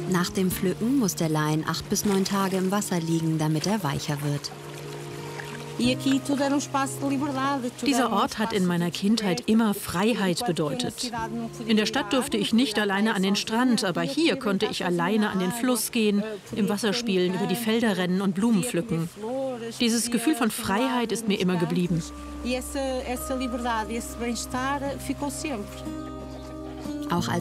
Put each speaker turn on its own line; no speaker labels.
Nach dem Pflücken muss der Lein 8 bis 9 Tage im Wasser liegen, damit er weicher wird.
Dieser Ort hat in meiner Kindheit immer Freiheit bedeutet. In der Stadt durfte ich nicht alleine an den Strand, aber hier konnte ich alleine an den Fluss gehen, im Wasser spielen, über die Felder rennen und Blumen pflücken. Dieses Gefühl von Freiheit ist mir immer geblieben.
Auch als